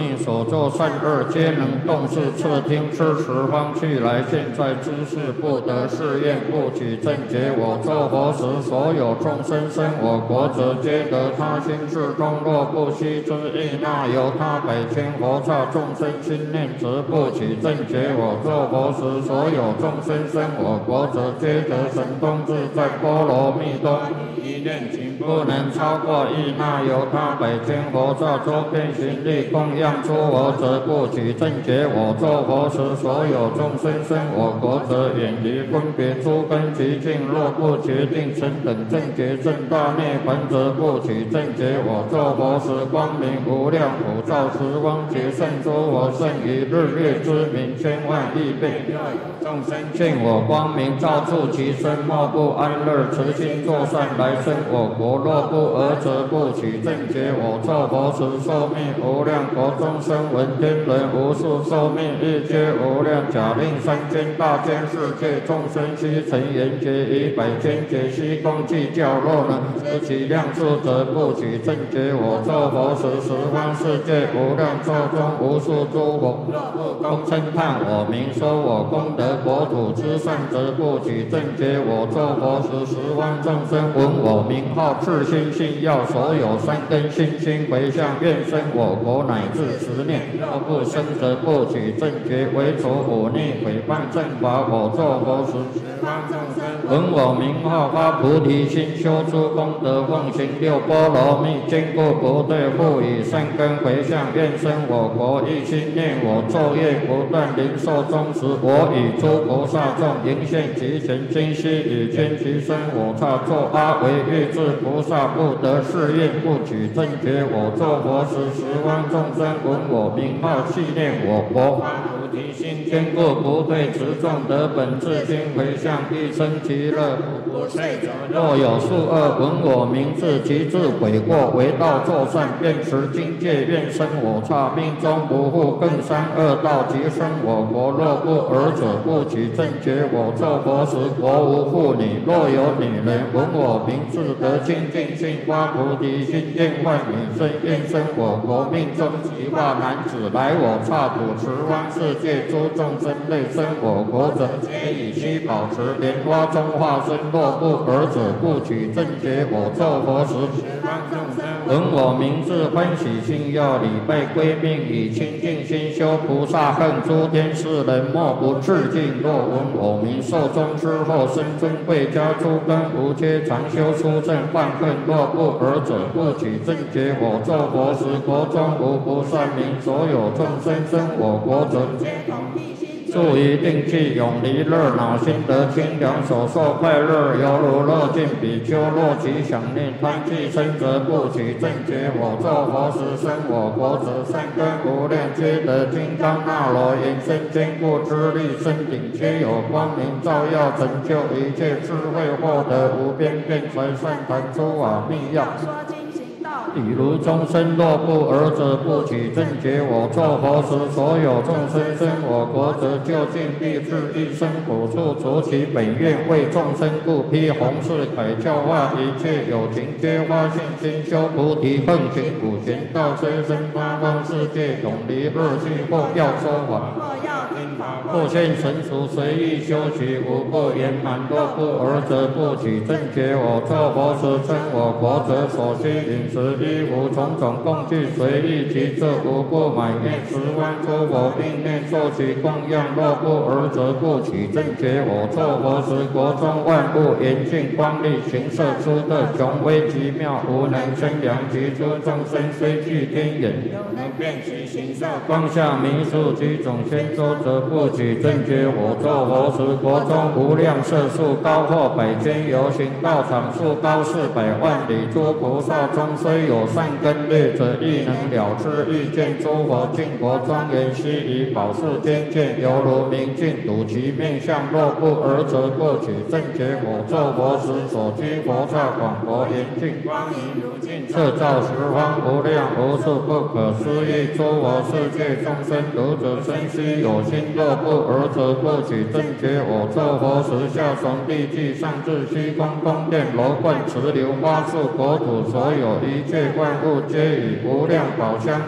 逆所作善恶，皆能动视测听知十方去来，现在知事不得试验，不取正觉。我作佛时，所有众生生我国者，皆得他心智中，若不悉之意，那由他百千佛刹众生心念，则不取正觉。我作佛时，所有众生生我国者，皆得神通自在波罗蜜多一念情，不能超过意，那由他百千佛刹周遍行力供养出我者，不取正觉。我作佛时，所有众生生我国者，远离分别诸根极境，若不决定成等正觉正大涅槃，则不取正觉。我作佛时，光明无量，普照十方劫胜诸佛，胜于日月之明，千万亿倍。众生见我光明，照住其身，莫不安乐，慈心作善，来生我国。若不尔，则不取正觉。我作佛时，寿命无量，国中生闻天人无数，寿命亦皆无量。假令三千大千世界众生悉成圆觉，以百千劫悉共计较，若能知其量数，则不取正觉。我作佛时，十方世界无量寿中无数诸佛，若不恭称叹我名，说我功德国土之善，则不取正觉。我作佛时，十方众生闻我名号，至心信要，所有善根信心回向，愿生我国，乃至持念。若不生，则不取正觉。为除忤逆毁谤正法，我作佛时，十方众生闻我名号，发菩提心，修诸功德，奉行六波罗蜜，坚固不退，复以善根回向，愿生我国，一心念我，昼夜不断，灵寿终时，我与诸菩萨众迎现其前，今夕以天其身，我刹作阿惟越致菩萨，不得试验，不取正觉。我作佛时，十方众生闻我名号，系念我国，菩提心，坚固不退，持众得本自心回向，必生其乐，不退者。若有数恶闻我名字，其自悔过，为道作善，便持经戒，愿生我刹，命中不复更三恶道，即生我国。若不尔者，不取正觉。我作佛时，国无妇女，若有女人闻我名字，得清净心，发菩提心，愿万女生，愿生我国，命中即化男子，来我刹土十方世界诸众生类生我国者，皆以须保持莲花中化身。若不尔者，不取正觉。我作佛时，十方众生闻我名字，欢喜心要，礼拜归命，以清净心修菩萨恨，诸天世人莫不致敬。若闻我名，寿终之后，生尊贵家，诸根无缺，常修出正犯恨。若不尔者，不取正觉。我作佛时，国中无不善民，所有众生生我国者，皆同一心，住于定气，永离热恼，心得清凉，所受快乐，犹如乐尽比丘。若其想念贪气生，则不取正觉。我作佛时，生我国者，善根无量，皆得金刚那罗延伸坚固之力，身顶皆有光明照耀，成就一切智慧，获得无边辩才善谈诸法密要。比如众生若不尔者，不取正觉。我作佛时，所有众生生我国者，究竟必至一生苦处，除其本愿，为众生故，披红饰铠，教化一切有情，皆发信心，修菩提，奉行普贤道，虽生八方世界，永离恶趣，或要说法，或现成熟，随意修习，无不圆满。若不尔者，不取正觉。我作佛时，称我国者，所需饮食衣服种种供具，随意其色，无不满愿。十方诸佛并念受其供养。若不尔者，不取正觉。我作佛时，国中万物严净光丽，形色出特，雄威极妙，无能生量。其诸众生虽具天眼，能辨其形色，光下明数其种千洲，则不取正觉。我作佛时，国中无量色数，高或百千由行道场，数高400万里。诸菩萨中虽有善根劣者，亦能了知欲见诸佛净国庄严，悉以宝树天界，犹如明镜睹其面相。若不尔者，不取正觉。我作佛时，所居佛刹广博严净，光明如镜，摄照十方无量无数不可思议诸佛世界众生，读者生须有心。若不尔者，不取正觉。我作佛时，下从地际，上至虚空宫殿楼观池流花树国土，所有一切万物，皆以无量宝香